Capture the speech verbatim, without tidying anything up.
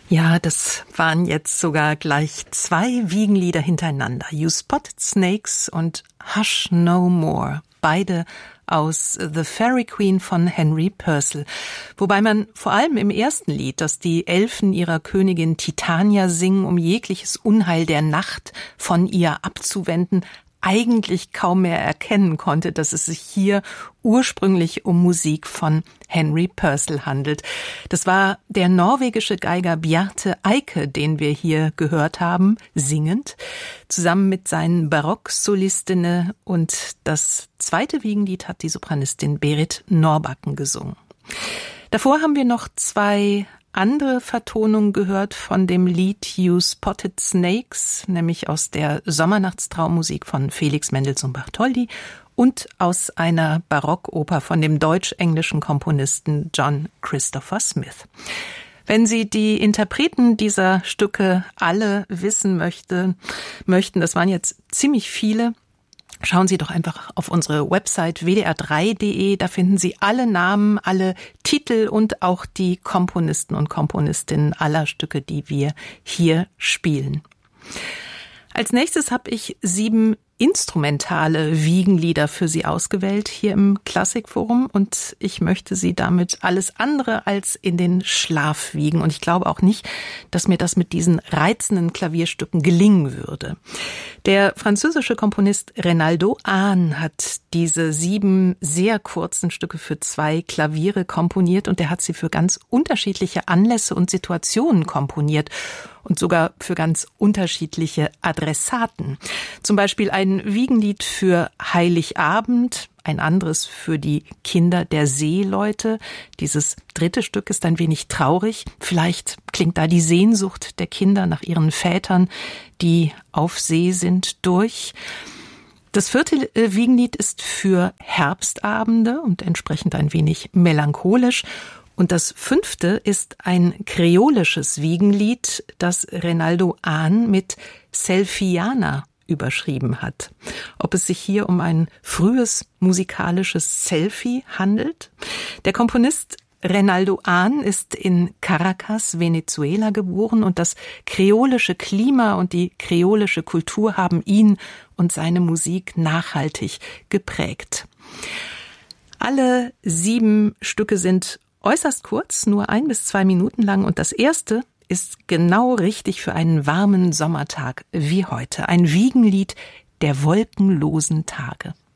Ja, das waren jetzt sogar gleich zwei Wiegenlieder hintereinander. You Spotted Snakes und Hush No More. Beide aus The Fairy Queen von Henry Purcell. Wobei man vor allem im ersten Lied, das die Elfen ihrer Königin Titania singen, um jegliches Unheil der Nacht von ihr abzuwenden, eigentlich kaum mehr erkennen konnte, dass es sich hier ursprünglich um Musik von Henry Purcell handelt. Das war der norwegische Geiger Bjarte Eike, den wir hier gehört haben, singend, zusammen mit seinen Barocksolistinnen, und das zweite Wiegenlied hat die Sopranistin Berit Norbacken gesungen. Davor haben wir noch zwei andere Vertonung gehört von dem Lied You Spotted Snakes, nämlich aus der Sommernachtstraummusik von Felix Mendelssohn Bartholdy und aus einer Barockoper von dem deutsch-englischen Komponisten John Christopher Smith. Wenn Sie die Interpreten dieser Stücke alle wissen möchte, möchten, das waren jetzt ziemlich viele, schauen Sie doch einfach auf unsere Website w d r drei punkt d e, da finden Sie alle Namen, alle Titel und auch die Komponisten und Komponistinnen aller Stücke, die wir hier spielen. Als nächstes habe ich sieben instrumentale Wiegenlieder für Sie ausgewählt hier im Klassikforum, und ich möchte Sie damit alles andere als in den Schlaf wiegen, und ich glaube auch nicht, dass mir das mit diesen reizenden Klavierstücken gelingen würde. Der französische Komponist Reynaldo Hahn hat diese sieben sehr kurzen Stücke für zwei Klaviere komponiert, und er hat sie für ganz unterschiedliche Anlässe und Situationen komponiert und sogar für ganz unterschiedliche Adressaten. Zum Beispiel ein Wiegenlied für Heiligabend, ein anderes für die Kinder der Seeleute. Dieses dritte Stück ist ein wenig traurig. Vielleicht klingt da die Sehnsucht der Kinder nach ihren Vätern, die auf See sind, durch. Das vierte Wiegenlied ist für Herbstabende und entsprechend ein wenig melancholisch. Und das fünfte ist ein kreolisches Wiegenlied, das Reynaldo Hahn mit Selfiana überschrieben hat. Ob es sich hier um ein frühes musikalisches Selfie handelt? Der Komponist Reynaldo Hahn ist in Caracas, Venezuela geboren, und das kreolische Klima und die kreolische Kultur haben ihn und seine Musik nachhaltig geprägt. Alle sieben Stücke sind äußerst kurz, nur ein bis zwei Minuten lang, und das erste ist genau richtig für einen warmen Sommertag wie heute. Ein Wiegenlied der wolkenlosen Tage.